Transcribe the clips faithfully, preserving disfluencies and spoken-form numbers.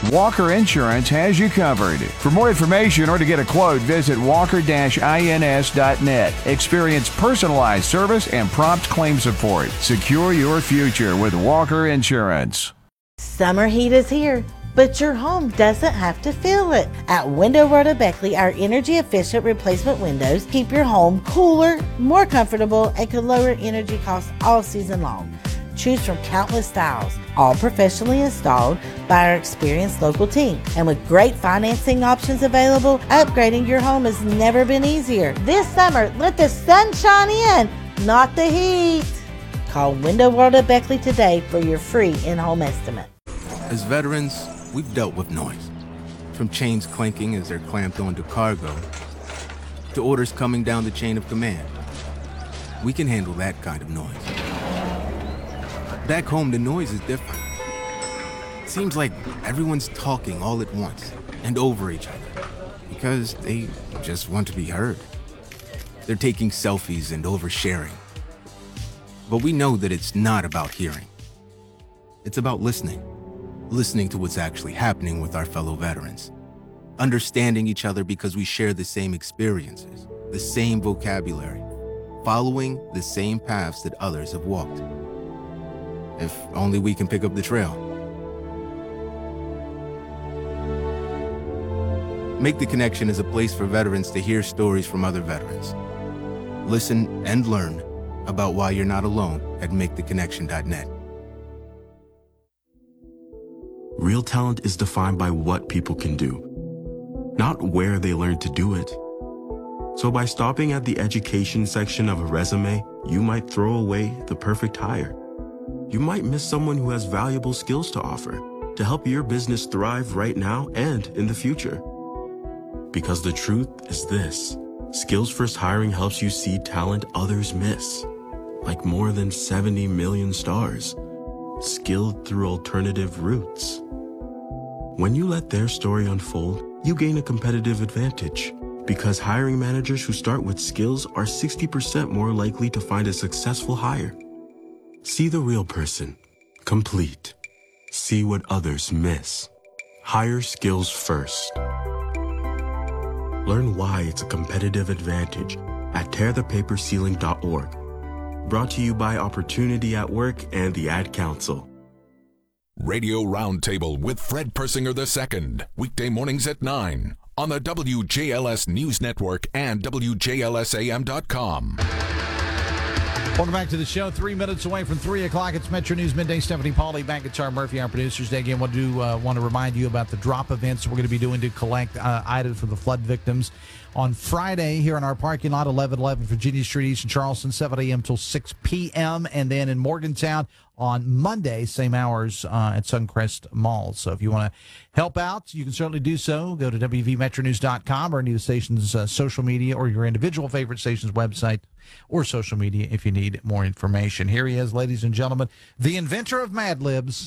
Walker Insurance has you covered. For more information or to get a quote, visit walker dash ins dot net. Experience personalized service and prompt claim support. Secure your future with Walker Insurance. Summer heat is here, but your home doesn't have to feel it. At Window World of Beckley, our energy-efficient replacement windows keep your home cooler, more comfortable, and can lower energy costs all season long. Choose from countless styles, all professionally installed by our experienced local team. And with great financing options available, upgrading your home has never been easier. This summer, let the sun shine in, not the heat. Call Window World of Beckley today for your free in-home estimate. As veterans, we've dealt with noise. From chains clanking as they're clamped onto cargo, to orders coming down the chain of command. We can handle that kind of noise. Back home, the noise is different. It seems like everyone's talking all at once and over each other because they just want to be heard. They're taking selfies and oversharing. But we know that it's not about hearing. It's about listening. Listening to what's actually happening with our fellow veterans. Understanding each other because we share the same experiences, the same vocabulary, following the same paths that others have walked. If only we can pick up the trail. Make the Connection is a place for veterans to hear stories from other veterans. Listen and learn about why you're not alone at make the connection dot net. Real talent is defined by what people can do, not where they learn to do it. So by stopping at the education section of a resume, you might throw away the perfect hire. You might miss someone who has valuable skills to offer to help your business thrive right now and in the future. Because the truth is this, Skills First Hiring helps you see talent others miss, like more than seventy million stars, skilled through alternative routes. When you let their story unfold, you gain a competitive advantage because hiring managers who start with skills are sixty percent more likely to find a successful hire. See the real person, complete. See what others miss. Hire skills first. Learn why it's a competitive advantage at tear the paper ceiling dot org. Brought to you by Opportunity at Work and the Ad Council. Radio Roundtable with Fred Persinger the Second, weekday mornings at nine on the W J L S News Network and W J L S A M dot com. Welcome back to the show. Three minutes away from three o'clock. It's Metro News Midday. Stephanie Pauly, Bank Guitar Murphy, our producers. Today, again, want to uh, want to remind you about the drop events we're going to be doing to collect uh, items for the flood victims on Friday here in our parking lot, eleven eleven Virginia Street, East in Charleston, seven a.m. till six p.m. And then in Morgantown on Monday, same hours uh, at Suncrest Mall. So if you want to help out, you can certainly do so. Go to W V metro news dot com or any of the station's uh, social media or your individual favorite station's website or social media if you need more information. Here he is, ladies and gentlemen, the inventor of Mad Libs,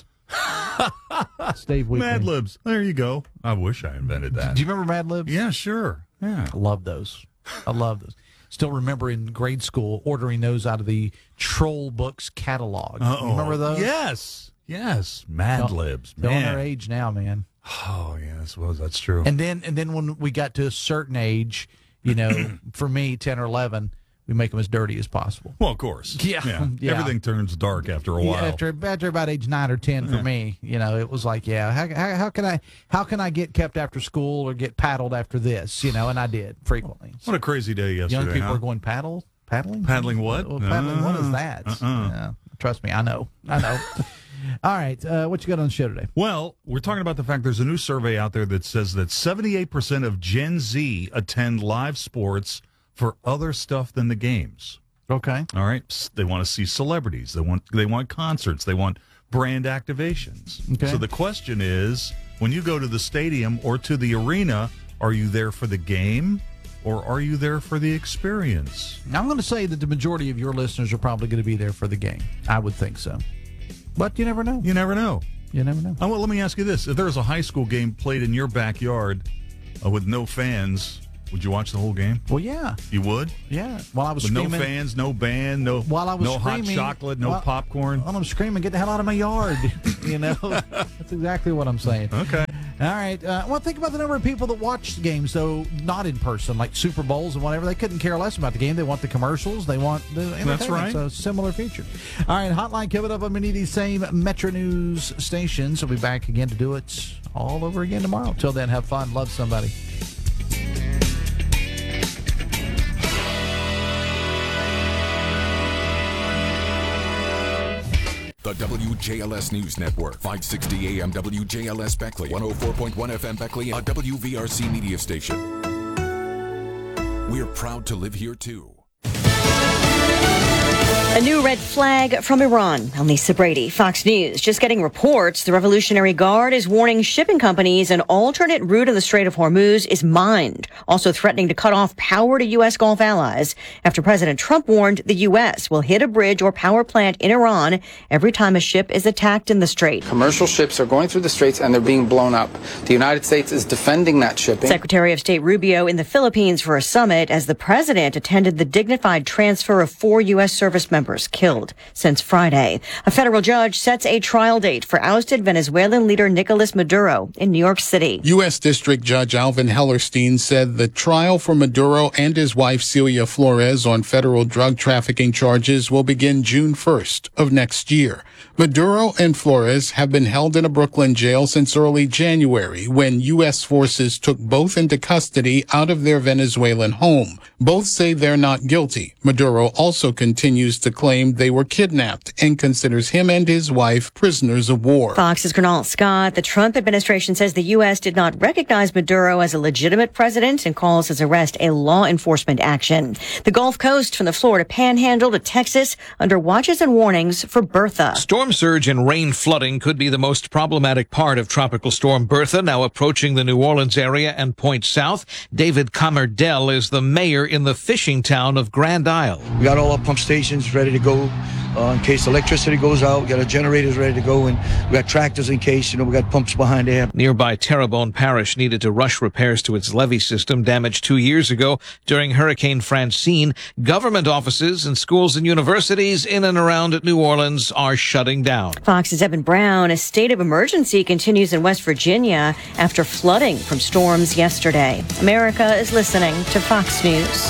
Steve Weekly. Mad Libs. There you go. I wish I invented that. Do you remember Mad Libs? Yeah, sure. Yeah. I love those. I love those. Still remember in grade school ordering those out of the Troll Books catalog. Uh-oh. You remember those? Yes. Yes. Mad Tell, Libs. Telling Man. our age now, man. Oh, yeah, I suppose that's true. And then, and then when we got to a certain age, you know, for me, ten or eleven, we make them as dirty as possible. Well, of course. Yeah. yeah. yeah. Everything turns dark after a yeah, while. After, after about age nine or ten for yeah. me, you know, it was like, yeah, how, how, how can I how can I get kept after school or get paddled after this? You know, and I did frequently. So what a crazy day yesterday. young people huh? are going paddle, paddling? Paddling what? Well, paddling, uh, what is that? Uh-uh. Yeah, trust me, I know. I know. All right, uh, what you got on the show today? Well, we're talking about the fact there's a new survey out there that says that seventy-eight percent of Gen Z attend live sports for other stuff than the games. Okay. All right. They want to see celebrities. They want they want concerts. They want brand activations. Okay. So the question is, when you go to the stadium or to the arena, are you there for the game or are you there for the experience? Now, I'm going to say that the majority of your listeners are probably going to be there for the game. I would think so. But you never know. You never know. You never know. Oh, well, let me ask you this. If there was a high school game played in your backyard uh, with no fans, would you watch the whole game? Well, yeah. You would? Yeah. While I was With screaming. no fans, no band, no, While I was no hot screaming, chocolate, no while- popcorn? While I'm screaming, get the hell out of my yard. You know? That's exactly what I'm saying. Okay. All right. Uh, well, think about the number of people that watch games, though, not in person, like Super Bowls and whatever. They couldn't care less about the game. They want the commercials. They want the entertainment. That's right. So, similar feature. All right. Hotline coming up on many of these same Metro News stations. We'll be back again to do it all over again tomorrow. Till then, have fun. Love somebody. The W J L S News Network, five sixty A M W J L S Beckley, one oh four point one F M Beckley, a W V R C media station. We're proud to live here, too. A new red flag from Iran. I'm Lisa Brady, Fox News. Just getting reports the Revolutionary Guard is warning shipping companies an alternate route in the Strait of Hormuz is mined, also threatening to cut off power to U S. Gulf allies after President Trump warned the U S will hit a bridge or power plant in Iran every time a ship is attacked in the strait. Commercial ships are going through the straits and they're being blown up. The United States is defending that shipping. Secretary of State Rubio in the Philippines for a summit as the president attended the dignified transfer of four U S service members killed since Friday. A federal judge sets a trial date for ousted Venezuelan leader Nicolas Maduro in New York City. U S. District Judge Alvin Hellerstein said the trial for Maduro and his wife Celia Flores on federal drug trafficking charges will begin June first of next year. Maduro and Flores have been held in a Brooklyn jail since early January when U S forces took both into custody out of their Venezuelan home. Both say they're not guilty. Maduro also continues to claim they were kidnapped and considers him and his wife prisoners of war. Fox's Gernal Scott. The Trump administration says the U S did not recognize Maduro as a legitimate president and calls his arrest a law enforcement action. The Gulf Coast from the Florida Panhandle to Texas under watches and warnings for Bertha. Storm surge and rain flooding could be the most problematic part of Tropical Storm Bertha, now approaching the New Orleans area and points south. David Comerdell is the mayor in the fishing town of Grand Isle. We got all our pump stations ready to go uh, in case electricity goes out. We got our generators ready to go, and we got tractors in case, you know, we got pumps behind there. Nearby Terrebonne Parish needed to rush repairs to its levee system damaged two years ago during Hurricane Francine. Government offices and schools and universities in and around New Orleans are shutting down. Fox's Evan Brown. A state of emergency continues in West Virginia after flooding from storms yesterday. America is listening to Fox News.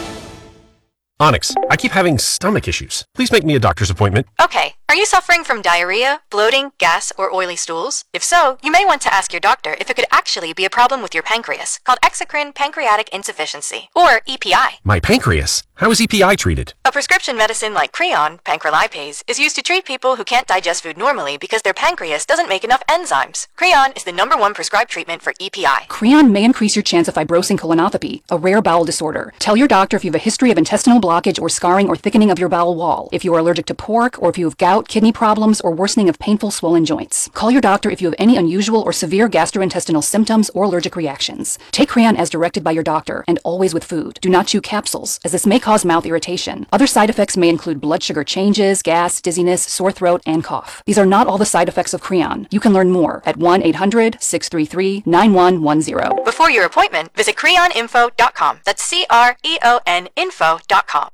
Onyx, I keep having stomach issues. Please make me a doctor's appointment. Okay. Are you suffering from diarrhea, bloating, gas, or oily stools? If so, you may want to ask your doctor if it could actually be a problem with your pancreas, called exocrine pancreatic insufficiency, or E P I. My pancreas? How is E P I treated? A prescription medicine like Creon, pancrelipase, is used to treat people who can't digest food normally because their pancreas doesn't make enough enzymes. Creon is the number one prescribed treatment for E P I. Creon may increase your chance of fibrosing colonopathy, a rare bowel disorder. Tell your doctor if you have a history of intestinal blockage or scarring or thickening of your bowel wall, if you are allergic to pork, or if you have gout, kidney problems, or worsening of painful swollen joints. Call your doctor if you have any unusual or severe gastrointestinal symptoms or allergic reactions. Take Creon as directed by your doctor, and always with food. Do not chew capsules, as this may cause mouth irritation. Other side effects may include blood sugar changes, gas, dizziness, sore throat, and cough. These are not all the side effects of Creon. You can learn more at one eight hundred, six three three, nine one one zero. Before your appointment, visit creon info dot com. That's C R E O N info dot com.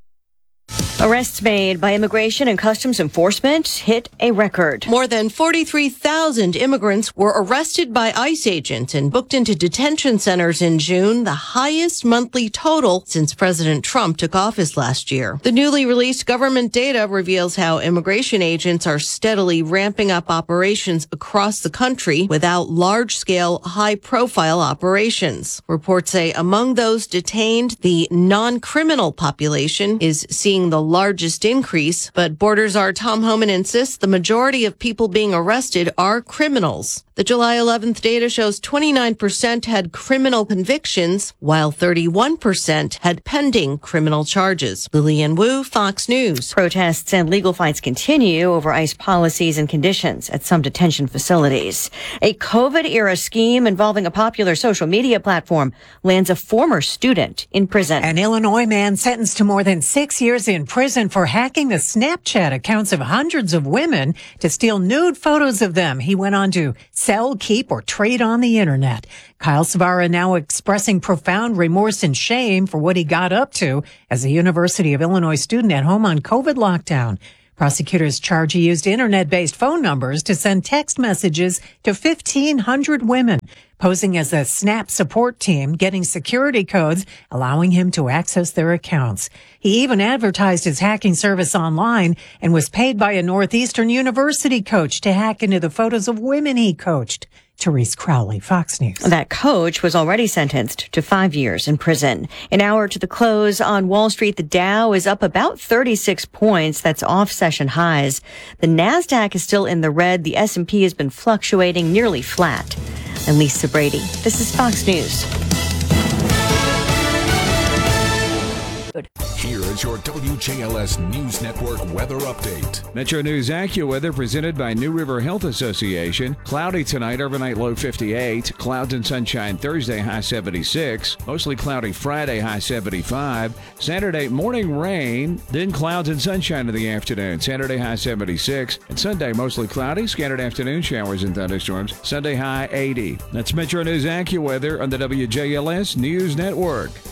Arrests made by Immigration and Customs Enforcement hit a record. More than forty-three thousand immigrants were arrested by ICE agents and booked into detention centers in June, the highest monthly total since President Trump took office last year. The newly released government data reveals how immigration agents are steadily ramping up operations across the country without large-scale, high-profile operations. Reports say among those detained, the non-criminal population is seeing the largest increase, but Border Czar Tom Homan insists the majority of people being arrested are criminals. The July eleventh data shows twenty-nine percent had criminal convictions, while thirty-one percent had pending criminal charges. Lillian Wu, Fox News. Protests and legal fights continue over ICE policies and conditions at some detention facilities. A COVID-era scheme involving a popular social media platform lands a former student in prison. An Illinois man sentenced to more than six years in prison for hacking the Snapchat accounts of hundreds of women to steal nude photos of them. He went on to sell, keep, or trade on the internet. Kyle Savara now expressing profound remorse and shame for what he got up to as a University of Illinois student at home on COVID lockdown. Prosecutors charge he used internet-based phone numbers to send text messages to fifteen hundred women, posing as a Snap support team, getting security codes, allowing him to access their accounts. He even advertised his hacking service online and was paid by a Northeastern University coach to hack into the photos of women he coached. Therese Crowley, Fox News. That coach was already sentenced to five years in prison. An hour to the close on Wall Street, the Dow is up about thirty-six points. That's off session highs. The NASDAQ is still in the red. The S and P has been fluctuating nearly flat. I'm Lisa Brady. This is Fox News. Here is your W J L S News Network weather update. Metro News AccuWeather presented by New River Health Association. Cloudy tonight, overnight low fifty-eight. Clouds and sunshine Thursday, high seventy-six. Mostly cloudy Friday, high seventy-five. Saturday, morning rain, then clouds and sunshine in the afternoon. Saturday, high seventy-six. And Sunday, mostly cloudy, scattered afternoon showers and thunderstorms. Sunday, high eighty. That's Metro News AccuWeather on the W J L S News Network.